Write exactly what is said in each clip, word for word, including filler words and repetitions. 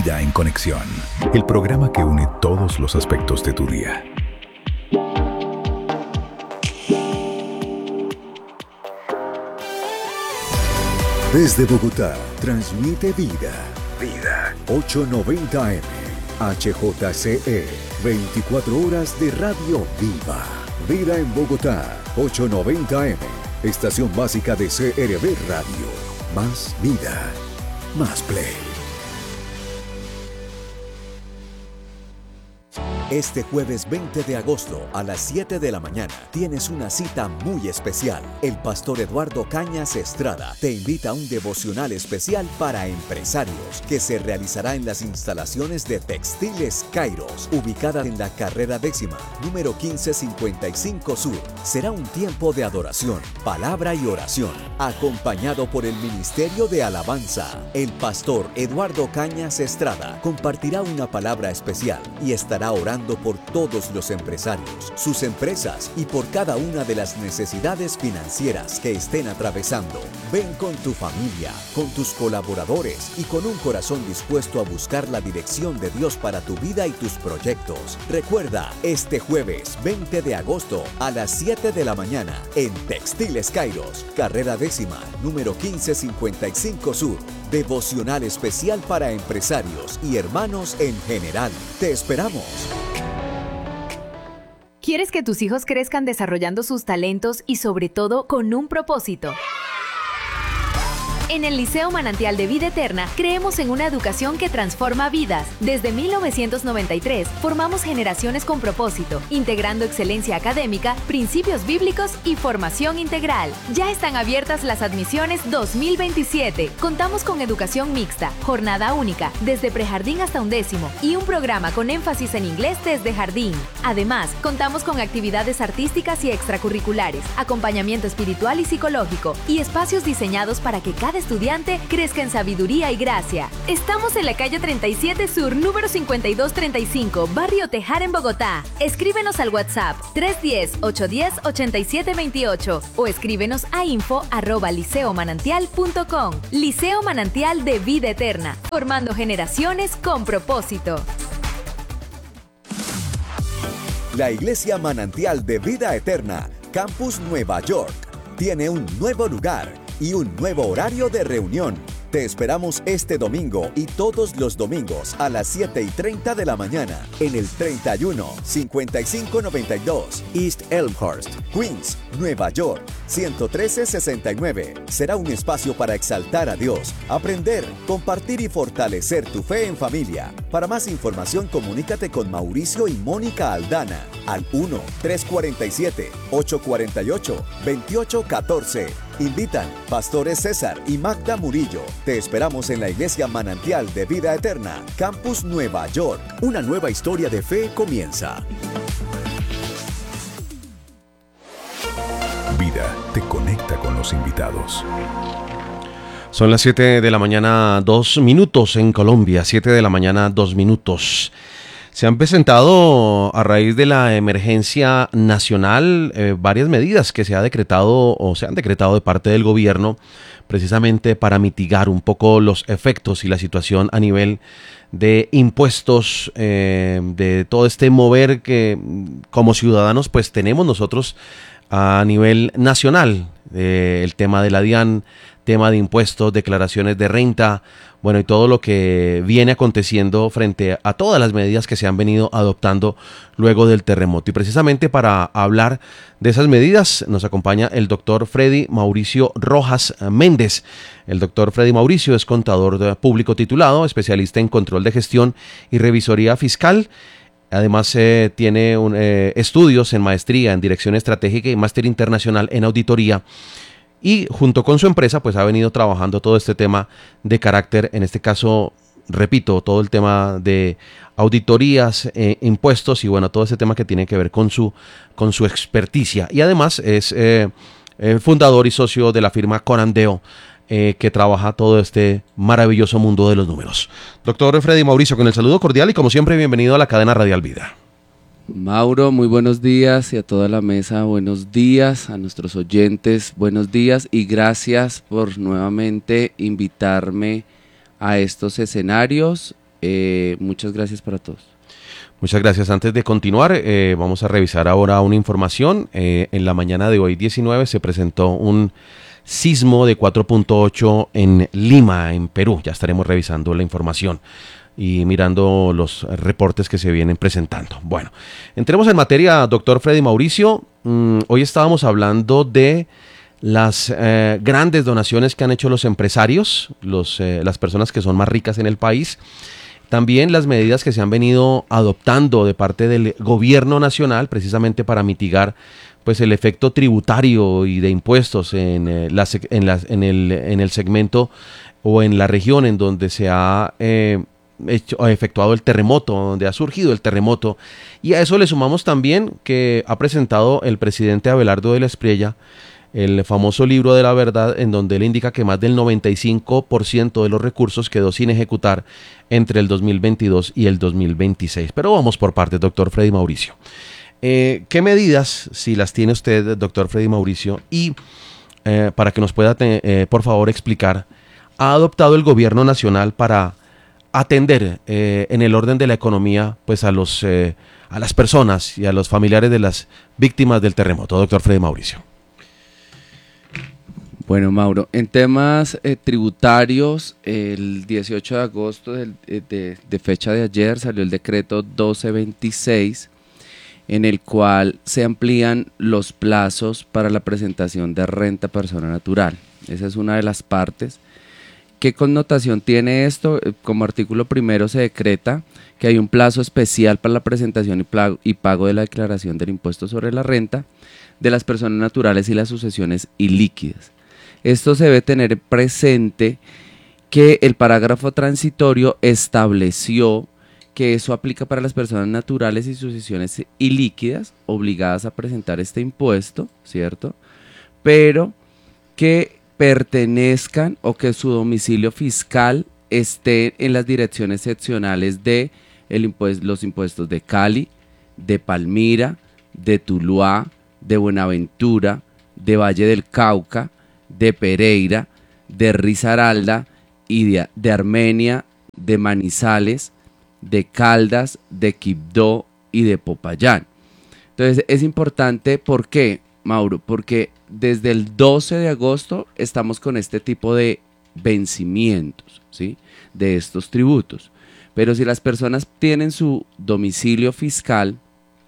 Vida en Conexión, el programa que une todos los aspectos de tu día. Desde Bogotá, transmite Vida. Vida. ochocientos noventa A M. H J C E. veinticuatro horas de radio viva. Vida en Bogotá. ochocientos noventa A M. Estación básica de C R V Radio. Más vida. Más play. Este jueves veinte de agosto a las siete de la mañana tienes una cita muy especial. El pastor Eduardo Cañas Estrada te invita a un devocional especial para empresarios que se realizará en las instalaciones de Textiles Kairos, ubicada en la carrera décima, número quince cincuenta y cinco Sur. Será un tiempo de adoración, palabra y oración, acompañado por el Ministerio de Alabanza. El pastor Eduardo Cañas Estrada compartirá una palabra especial y estará orando por todos los empresarios, sus empresas y por cada una de las necesidades financieras que estén atravesando. Ven con tu familia, con tus colaboradores y con un corazón dispuesto a buscar la dirección de Dios para tu vida y tus proyectos. Recuerda, este jueves veinte de agosto a las siete de la mañana en Textiles Kairos, carrera décima, número quince cincuenta y cinco Sur. Devocional especial para empresarios y hermanos en general. ¡Te esperamos! ¿Quieres que tus hijos crezcan desarrollando sus talentos y sobre todo con un propósito? En el Liceo Manantial de Vida Eterna creemos en una educación que transforma vidas. Desde mil novecientos noventa y tres formamos generaciones con propósito, integrando excelencia académica, principios bíblicos y formación integral. Ya están abiertas las admisiones dos mil veintisiete. Contamos con educación mixta, jornada única, desde prejardín hasta undécimo y un programa con énfasis en inglés desde jardín. Además, contamos con actividades artísticas y extracurriculares, acompañamiento espiritual y psicológico y espacios diseñados para que cada estudiante crezca en sabiduría y gracia. Estamos en la calle treinta y siete Sur, número cincuenta y dos treinta y cinco, Barrio Tejar en Bogotá. Escríbenos al WhatsApp tres uno cero, ocho uno cero, ocho siete dos ocho o escríbenos a info arroba liceo manantial punto com. Liceo Manantial de Vida Eterna, formando generaciones con propósito. La Iglesia Manantial de Vida Eterna, Campus Nueva York, tiene un nuevo lugar y un nuevo horario de reunión. Te esperamos este domingo y todos los domingos a las siete y treinta de la mañana en el treinta y uno cincuenta y cinco noventa y dos East Elmhurst, Queens, Nueva York, ciento trece sesenta y nueve. Será un espacio para exaltar a Dios, aprender, compartir y fortalecer tu fe en familia. Para más información, comunícate con Mauricio y Mónica Aldana al uno tres cuatro siete, ocho cuatro ocho, dos ocho uno cuatro. Invitan Pastores César y Magda Murillo. Te esperamos en la Iglesia Manantial de Vida Eterna, Campus Nueva York. Una nueva historia de fe comienza. Vida te conecta con los invitados. Son las siete de la mañana, dos minutos en Colombia. siete de la mañana, dos minutos. Se han presentado a raíz de la emergencia nacional eh, varias medidas que se ha decretado o se han decretado de parte del gobierno precisamente para mitigar un poco los efectos y la situación a nivel de impuestos, eh, de todo este mover que como ciudadanos pues tenemos nosotros a nivel nacional, eh, el tema de la DIAN, tema de impuestos, declaraciones de renta, bueno, y todo lo que viene aconteciendo frente a todas las medidas que se han venido adoptando luego del terremoto. Y precisamente para hablar de esas medidas nos acompaña el doctor Freddy Mauricio Rojas Méndez. El doctor Freddy Mauricio es contador público titulado, especialista en control de gestión y revisoría fiscal. Además eh, tiene un, eh, estudios en maestría en dirección estratégica y máster internacional en auditoría. Y junto con su empresa, pues ha venido trabajando todo este tema de carácter, en este caso, repito, todo el tema de auditorías, eh, impuestos y bueno, todo ese tema que tiene que ver con su, con su experticia. Y además es eh, eh, fundador y socio de la firma Corandeo, eh, que trabaja todo este maravilloso mundo de los números. Doctor Freddy Mauricio, con el saludo cordial y como siempre, bienvenido a la cadena Radial Vida. Mauro, muy buenos días y a toda la mesa, buenos días, a nuestros oyentes, buenos días y gracias por nuevamente invitarme a estos escenarios Eh, muchas gracias para todos. Muchas gracias. Antes de continuar, eh, vamos a revisar ahora una información. Eh, en la mañana de hoy, diecinueve, se presentó un sismo de cuatro punto ocho en Lima, en Perú. Ya estaremos revisando la información y mirando los reportes que se vienen presentando. Bueno, entremos en materia, doctor Freddy Mauricio. Mm, hoy estábamos hablando de las eh, grandes donaciones que han hecho los empresarios, los, eh, las personas que son más ricas en el país. También las medidas que se han venido adoptando de parte del gobierno nacional precisamente para mitigar pues el efecto tributario y de impuestos en, eh, la, en, la, en, el, en el segmento o en la región en donde se ha eh, hecho, efectuado el terremoto, donde ha surgido el terremoto. Y a eso le sumamos también que ha presentado el presidente Abelardo de la Espriella el famoso libro de la verdad, en donde él indica que más del noventa y cinco por ciento de los recursos quedó sin ejecutar entre el dos mil veintidós y el dos mil veintiséis. Pero vamos por partes, doctor Freddy Mauricio. Eh, ¿Qué medidas, si las tiene usted, doctor Freddy Mauricio, y eh, para que nos pueda, eh, por favor, explicar, ha adoptado el gobierno nacional para atender eh, en el orden de la economía pues a, los, eh, a las personas y a los familiares de las víctimas del terremoto, doctor Freddy Mauricio? Bueno, Mauro, en temas eh, tributarios, el dieciocho de agosto de, de, de fecha de ayer salió el decreto doce veintiséis, en el cual se amplían los plazos para la presentación de renta persona natural. Esa es una de las partes. ¿Qué connotación tiene esto? Como artículo primero se decreta que hay un plazo especial para la presentación y, plago, y pago de la declaración del impuesto sobre la renta de las personas naturales y las sucesiones ilíquidas. Esto se debe tener presente que el parágrafo transitorio estableció que eso aplica para las personas naturales y sucesiones ilíquidas obligadas a presentar este impuesto, ¿cierto? Pero que pertenezcan o que su domicilio fiscal esté en las direcciones seccionales de el impuesto, los impuestos de Cali, de Palmira, de Tuluá, de Buenaventura, de Valle del Cauca, de Pereira, de Risaralda y de, de Armenia, de Manizales, de Caldas, de Quibdó y de Popayán. Entonces es importante, ¿por qué, Mauro? Porque desde el doce de agosto estamos con este tipo de vencimientos, ¿sí?, de estos tributos. Pero si las personas tienen su domicilio fiscal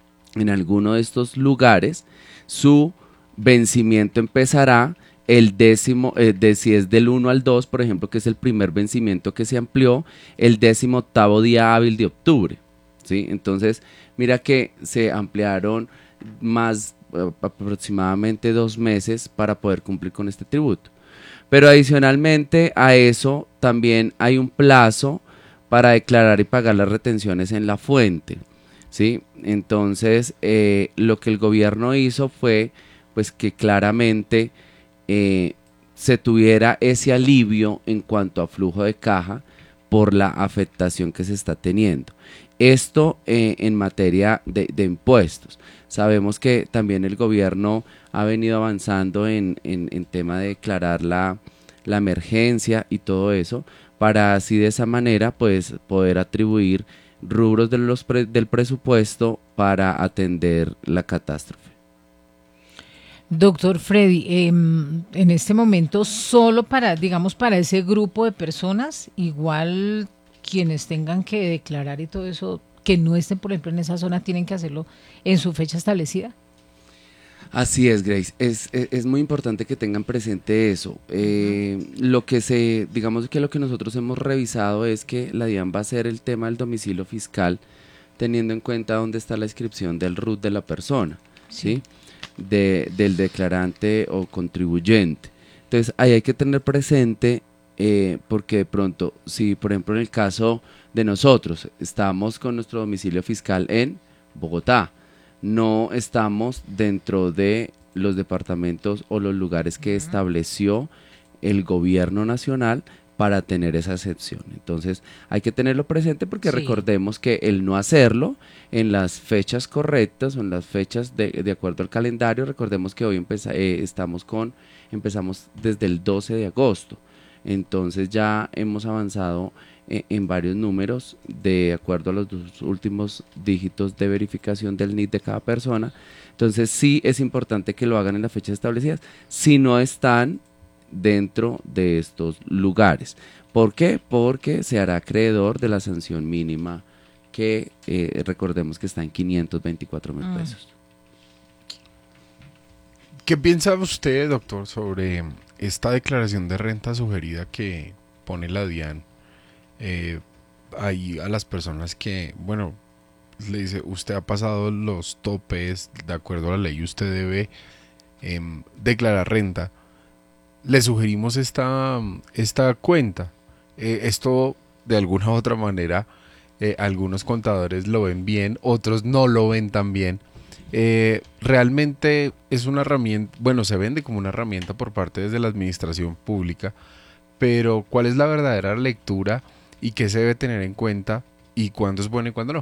en alguno de estos lugares, su vencimiento empezará el décimo, eh, de, si es del uno al dos, por ejemplo, que es el primer vencimiento que se amplió, el décimo octavo día hábil de octubre, ¿sí? Entonces, mira que se ampliaron más, eh, aproximadamente dos meses para poder cumplir con este tributo. Pero adicionalmente a eso, también hay un plazo para declarar y pagar las retenciones en la fuente, ¿sí? Entonces, eh, lo que el gobierno hizo fue, pues, que claramente Eh, se tuviera ese alivio en cuanto a flujo de caja por la afectación que se está teniendo. Esto eh, en materia de, de impuestos. Sabemos que también el gobierno ha venido avanzando en, en, en tema de declarar la, la emergencia y todo eso, para así de esa manera pues poder atribuir rubros de los pre, del presupuesto para atender la catástrofe. Doctor Freddy, eh, en este momento solo para, digamos, para ese grupo de personas, igual quienes tengan que declarar y todo eso, que no estén, por ejemplo, en esa zona, tienen que hacerlo en su fecha establecida. Así es, Grace. Es, es, es muy importante que tengan presente eso. Eh, lo que se, digamos que lo que nosotros hemos revisado es que la DIAN va a ser el tema del domicilio fiscal, teniendo en cuenta dónde está la inscripción del R U T de la persona, ¿sí? ¿sí? De, del declarante o contribuyente. Entonces ahí hay que tener presente eh, porque de pronto, si por ejemplo en el caso de nosotros estamos con nuestro domicilio fiscal en Bogotá, no estamos dentro de los departamentos o los lugares que estableció el gobierno nacional para tener esa excepción. Entonces hay que tenerlo presente porque sí. Recordemos que el no hacerlo en las fechas correctas o en las fechas de, de acuerdo al calendario, recordemos que hoy empeza, eh, estamos con, empezamos desde el doce de agosto. Entonces ya hemos avanzado en, en varios números de acuerdo a los dos últimos dígitos de verificación del N I T de cada persona. Entonces sí es importante que lo hagan en las fechas establecidas si no están dentro de estos lugares. ¿Por qué? Porque se hará acreedor de la sanción mínima que eh, recordemos que está en quinientos veinticuatro mil pesos. ¿Qué piensa usted, doctor, sobre esta declaración de renta sugerida que pone la DIAN eh, ahí a las personas que, bueno, le dice, usted ha pasado los topes, de acuerdo a la ley, usted debe eh, declarar renta? Le sugerimos esta, esta cuenta. Eh, esto, de alguna u otra manera, eh, algunos contadores lo ven bien, otros no lo ven tan bien. Eh, realmente es una herramienta, bueno, se vende como una herramienta por parte desde la administración pública, pero ¿cuál es la verdadera lectura y qué se debe tener en cuenta y cuándo es bueno y cuándo no?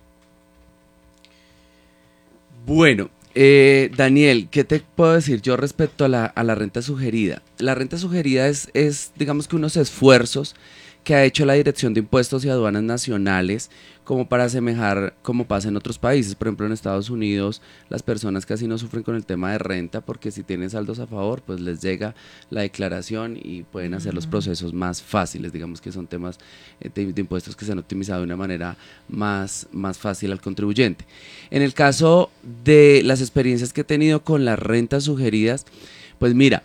Bueno, eh, Daniel, ¿qué te puedo decir yo respecto a la, a la renta sugerida? La renta sugerida es, es, digamos que unos esfuerzos que ha hecho la Dirección de Impuestos y Aduanas Nacionales como para asemejar como pasa en otros países. Por ejemplo, en Estados Unidos las personas casi no sufren con el tema de renta porque si tienen saldos a favor, pues les llega la declaración y pueden hacer los procesos más fáciles. Digamos que son temas de, de impuestos que se han optimizado de una manera más, más fácil al contribuyente. En el caso de las experiencias que he tenido con las rentas sugeridas, pues mira,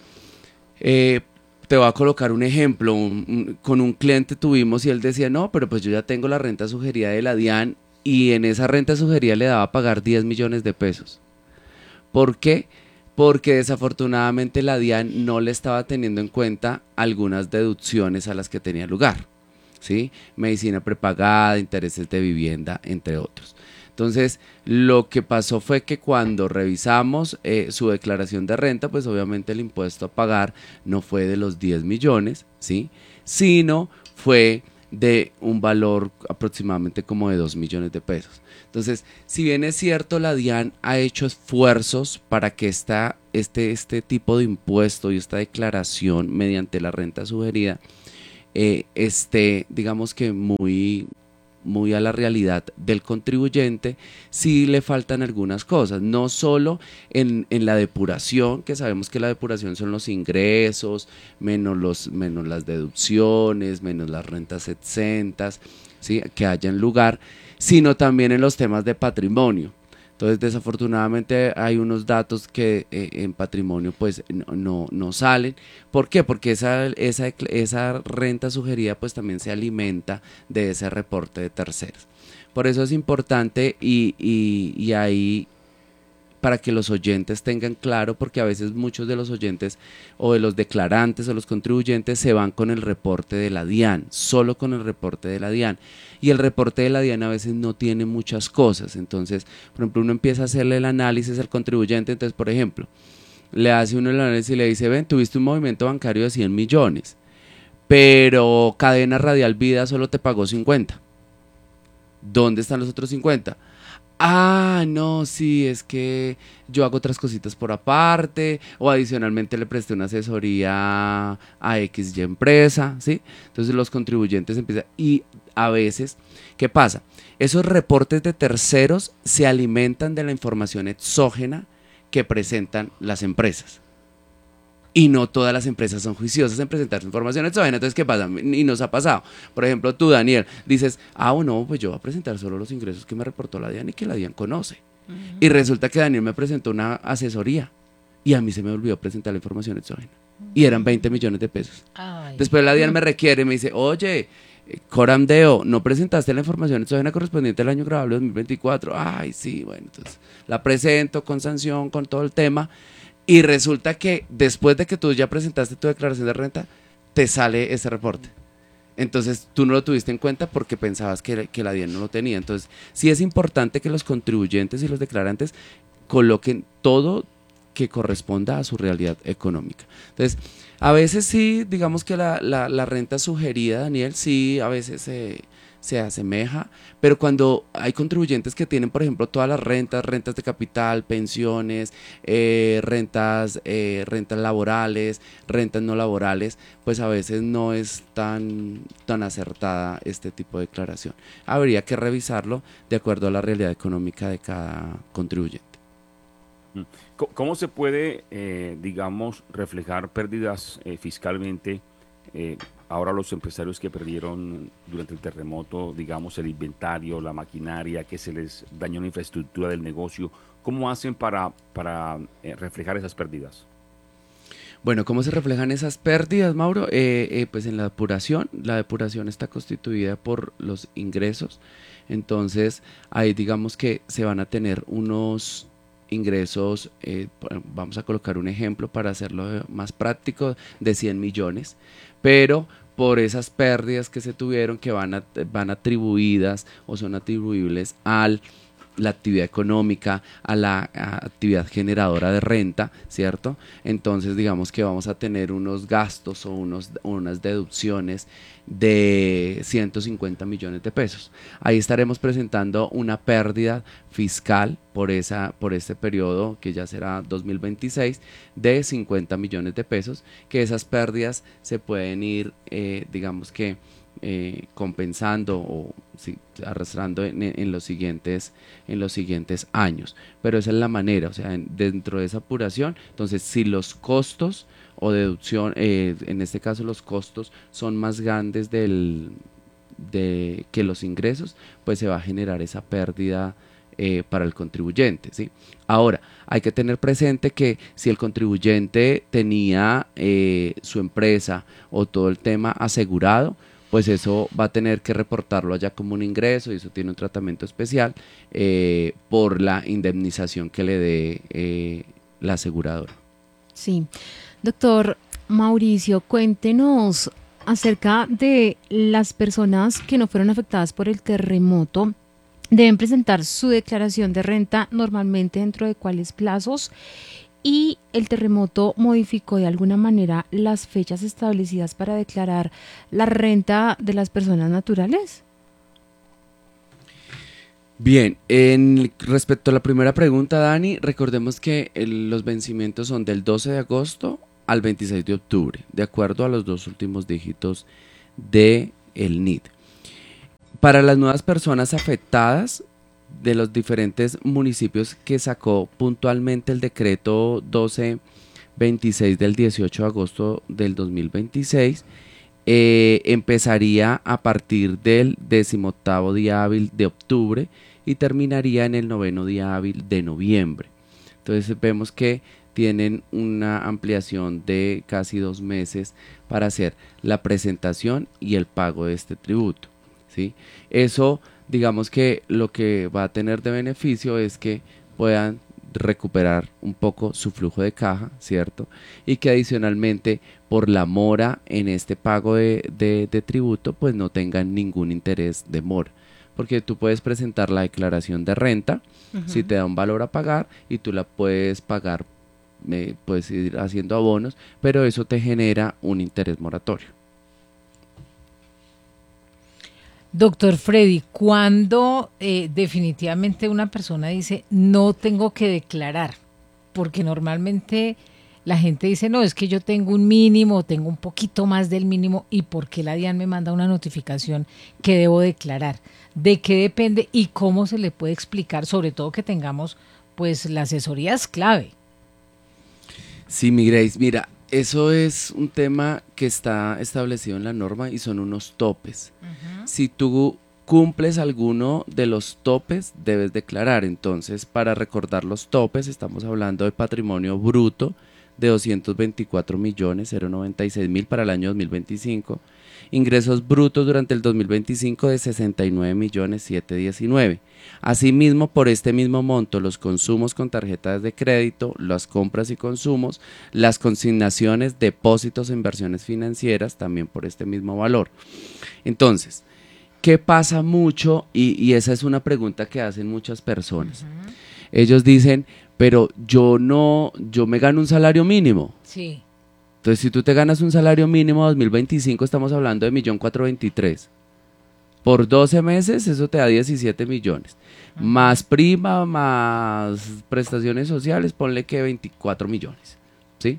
eh, te voy a colocar un ejemplo. Un, un, con un cliente tuvimos y él decía, no, pero pues yo ya tengo la renta sugerida de la DIAN y en esa renta sugerida le daba a pagar diez millones de pesos. ¿Por qué? Porque desafortunadamente la DIAN no le estaba teniendo en cuenta algunas deducciones a las que tenía lugar, ¿sí? Medicina prepagada, intereses de vivienda, entre otros. Entonces, lo que pasó fue que cuando revisamos eh, su declaración de renta, pues obviamente el impuesto a pagar no fue de los diez millones, ¿sí? Sino fue de un valor aproximadamente como de dos millones de pesos. Entonces, si bien es cierto, la DIAN ha hecho esfuerzos para que esta, este, este tipo de impuesto y esta declaración mediante la renta sugerida eh, esté, digamos que muy... muy a la realidad del contribuyente, sí le faltan algunas cosas, no solo en, en la depuración, que sabemos que la depuración son los ingresos, menos, los, menos las deducciones, menos las rentas exentas, ¿sí? Que hayan lugar, sino también en los temas de patrimonio. Entonces, desafortunadamente hay unos datos que eh, en patrimonio pues no, no, no salen. ¿Por qué? Porque esa, esa, esa renta sugerida pues también se alimenta de ese reporte de terceros. Por eso es importante y, y, y ahí para que los oyentes tengan claro, porque a veces muchos de los oyentes o de los declarantes o los contribuyentes se van con el reporte de la DIAN, solo con el reporte de la DIAN. Y el reporte de la DIAN a veces no tiene muchas cosas. Entonces, por ejemplo, uno empieza a hacerle el análisis al contribuyente. Entonces, por ejemplo, le hace uno el análisis y le dice, ven, tuviste un movimiento bancario de cien millones, pero Cadena Radial Vida solo te pagó cincuenta. ¿Dónde están los otros cincuenta? Ah, no, sí, es que yo hago otras cositas por aparte, o adicionalmente le presté una asesoría a X Y empresa, ¿sí? Entonces los contribuyentes empiezan, y a veces, ¿qué pasa? Esos reportes de terceros se alimentan de la información exógena que presentan las empresas. Y no todas las empresas son juiciosas en presentar su información exógena. Entonces, ¿qué pasa? Y nos ha pasado. Por ejemplo, tú, Daniel, dices, ah, no, pues yo voy a presentar solo los ingresos que me reportó la DIAN y que la DIAN conoce. Uh-huh. Y resulta que Daniel me presentó una asesoría y a mí se me olvidó presentar la información exógena. Uh-huh. Y eran veinte millones de pesos. Ay. Después la DIAN me requiere y me dice, oye, Coramdeo, ¿no presentaste la información exógena correspondiente al año grabable dos mil veinticuatro? Ay, sí, bueno, entonces la presento con sanción, con todo el tema. Y resulta que después de que tú ya presentaste tu declaración de renta, te sale ese reporte. Entonces tú no lo tuviste en cuenta porque pensabas que, que la DIAN no lo tenía. Entonces sí es importante que los contribuyentes y los declarantes coloquen todo que corresponda a su realidad económica. Entonces, a veces sí, digamos que la, la, la renta sugerida, Daniel, sí, a veces eh, se asemeja, pero cuando hay contribuyentes que tienen, por ejemplo, todas las rentas, rentas de capital, pensiones, eh, rentas, eh, rentas laborales, rentas no laborales, pues a veces no es tan, tan acertada este tipo de declaración. Habría que revisarlo de acuerdo a la realidad económica de cada contribuyente. ¿Cómo se puede, eh, digamos, reflejar pérdidas eh, fiscalmente? Eh, ahora los empresarios que perdieron durante el terremoto, digamos, el inventario, la maquinaria, que se les dañó la infraestructura del negocio, ¿cómo hacen para, para eh, reflejar esas pérdidas? Bueno, ¿cómo se reflejan esas pérdidas, Mauro? Eh, eh, pues en la depuración, la depuración está constituida por los ingresos, entonces ahí digamos que se van a tener unos ingresos, eh, vamos a colocar un ejemplo para hacerlo más práctico, de cien millones, pero por esas pérdidas que se tuvieron que van, a, van atribuidas o son atribuibles al la actividad económica, a la a actividad generadora de renta, ¿cierto? Entonces digamos que vamos a tener unos gastos o unos, unas deducciones de ciento cincuenta millones de pesos. Ahí estaremos presentando una pérdida fiscal por, esa, por este periodo que ya será dos mil veintiséis de cincuenta millones de pesos, que esas pérdidas se pueden ir, eh, digamos que, Eh, compensando o sí, arrastrando en, en, los siguientes, en los siguientes años, pero esa es la manera, o sea, en, dentro de esa apuración. Entonces, si los costos o deducción, eh, en este caso los costos son más grandes del, de, que los ingresos, pues se va a generar esa pérdida eh, para el contribuyente, ¿sí? Ahora, hay que tener presente que si el contribuyente tenía eh, su empresa o todo el tema asegurado, pues eso va a tener que reportarlo allá como un ingreso y eso tiene un tratamiento especial eh, por la indemnización que le dé eh, la aseguradora. Sí. Doctor Mauricio, cuéntenos acerca de las personas que no fueron afectadas por el terremoto. Deben presentar su declaración de renta normalmente dentro de cuáles plazos, y el terremoto modificó de alguna manera las fechas establecidas para declarar la renta de las personas naturales. Bien, en respecto a la primera pregunta, Dani, recordemos que el, los vencimientos son del doce de agosto al veintiséis de octubre, de acuerdo a los dos últimos dígitos de el N I D. Para las nuevas personas afectadas de los diferentes municipios que sacó puntualmente el decreto doce veintiséis del dieciocho de agosto del dos mil veintiséis, eh, empezaría a partir del decimoctavo día hábil de octubre y terminaría en el noveno día hábil de noviembre. Entonces vemos que tienen una ampliación de casi dos meses para hacer la presentación y el pago de este tributo, ¿sí? Eso, digamos que lo que va a tener de beneficio es que puedan recuperar un poco su flujo de caja, ¿cierto? Y que adicionalmente por la mora en este pago de, de, de tributo, pues no tengan ningún interés de mora. Porque tú puedes presentar la declaración de renta, uh-huh. si te da un valor a pagar y tú la puedes pagar, eh, puedes ir haciendo abonos, pero eso te genera un interés moratorio. Doctor Freddy, ¿cuándo eh, definitivamente una persona dice no tengo que declarar? Porque normalmente la gente dice no, es que yo tengo un mínimo, tengo un poquito más del mínimo, ¿y por qué la DIAN me manda una notificación que debo declarar? ¿De qué depende y cómo se le puede explicar? Sobre todo que tengamos, pues, la asesoría es clave. Sí, mi Grace, mira, eso es un tema que está establecido en la norma y son unos topes. Uh-huh. Si tú cumples alguno de los topes, debes declarar. Entonces, para recordar los topes, estamos hablando de patrimonio bruto de doscientos veinticuatro millones noventa y seis mil para el año dos mil veinticinco, ingresos brutos durante el dos mil veinticinco de sesenta y nueve millones setecientos diecinueve. Asimismo, por este mismo monto, los consumos con tarjetas de crédito, las compras y consumos, las consignaciones, depósitos e inversiones financieras, también por este mismo valor. Entonces, ¿qué pasa mucho? Y, y esa es una pregunta que hacen muchas personas. Uh-huh. Ellos dicen, pero yo no, yo me gano un salario mínimo. Sí. Entonces, si tú te ganas un salario mínimo dos mil veinticinco, estamos hablando de un millón cuatrocientos veintitrés mil. Por doce meses, eso te da diecisiete millones. Uh-huh. Más prima, más prestaciones sociales, ponle que veinticuatro millones. ¿Sí?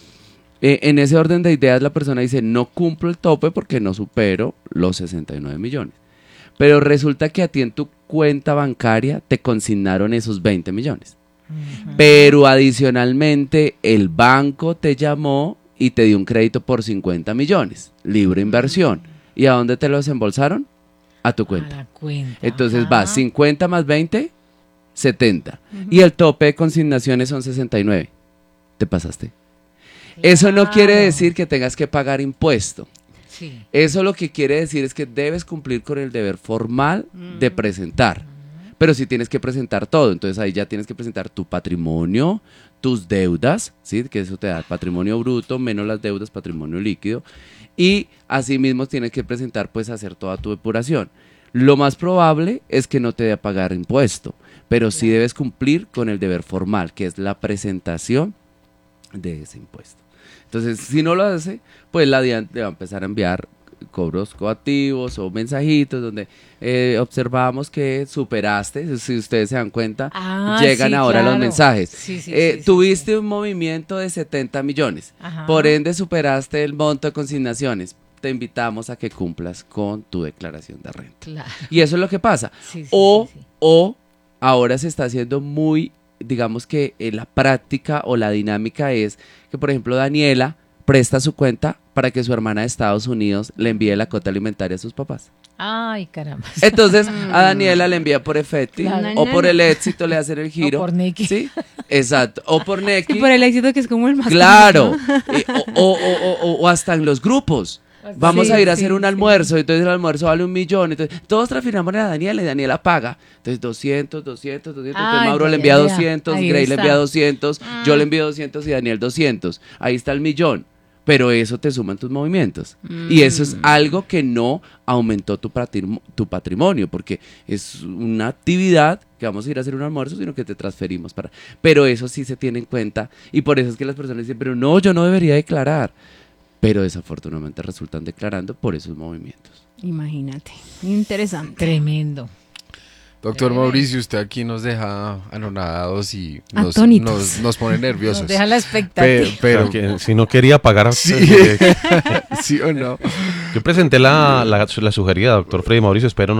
Eh, en ese orden de ideas, la persona dice, no cumplo el tope porque no supero los sesenta y nueve millones. Pero resulta que a ti en tu cuenta bancaria te consignaron esos veinte millones. Uh-huh. Pero adicionalmente, el banco te llamó y te dio un crédito por cincuenta millones, libre inversión. ¿Y a dónde te lo desembolsaron? A tu cuenta. A la cuenta. Entonces ajá, va cincuenta más veinte, setenta. Uh-huh. Y el tope de consignaciones son sesenta y nueve. ¿Te pasaste? Claro. Eso no quiere decir que tengas que pagar impuesto. Sí. Eso lo que quiere decir es que debes cumplir con el deber formal uh-huh, de presentar. Uh-huh. Pero sí tienes que presentar todo. Entonces ahí ya tienes que presentar tu patrimonio, tus deudas, ¿sí? Que eso te da patrimonio bruto menos las deudas, patrimonio líquido. Y asimismo tienes que presentar, pues, hacer toda tu depuración. Lo más probable es que no te dé a pagar impuesto, pero sí debes cumplir con el deber formal, que es la presentación de ese impuesto. Entonces, si no lo hace, pues la DIAN le va a empezar a enviar cobros coactivos o mensajitos donde eh, observamos que superaste, si ustedes se dan cuenta, ah, llegan sí, ahora claro, los mensajes. Sí, sí, eh, sí, tuviste sí, un movimiento de setenta millones, ajá, por ende superaste el monto de consignaciones. Te invitamos a que cumplas con tu declaración de renta. Claro. Y eso es lo que pasa. Sí, sí, o, sí, sí. o ahora se está haciendo muy, digamos que eh, la práctica o la dinámica es que, por ejemplo, Daniela presta su cuenta para que su hermana de Estados Unidos le envíe la cuota alimentaria a sus papás. Ay, caramba. Entonces, a Daniela le envía por Efecti, claro, o por el éxito le hacen el giro. O por Nequi. Sí, exacto. O por Nequi. Y por el éxito, que es como el más. Claro. eh, o, o, o, o, o hasta en los grupos. Vamos sí, a ir a hacer sí, un almuerzo, sí, entonces el almuerzo vale un millón, entonces todos transfiramos a Daniela y Daniela paga. Entonces doscientos, doscientos, doscientos, ah, entonces Mauro le envía doscientos, Grey está. le envía doscientos, ah. yo le envío doscientos y Daniel doscientos. Ahí está el millón. Pero eso te suma en tus movimientos. Mm. Y eso es algo que no aumentó tu, patrim- tu patrimonio, porque es una actividad que vamos a ir a hacer un almuerzo, sino que te transferimos para... Pero eso sí se tiene en cuenta, y por eso es que las personas dicen, pero no, yo no debería declarar. Pero desafortunadamente resultan declarando por esos movimientos. Imagínate, interesante. Tremendo. Doctor Tremendo. Mauricio, usted aquí nos deja anonadados y nos, nos, nos pone nerviosos. Nos deja la expectativa. Pe- pero, pero si no quería pagar... Sí, ¿sí o no? Yo presenté la, la, la sugerida, doctor Freddy Mauricio, espero no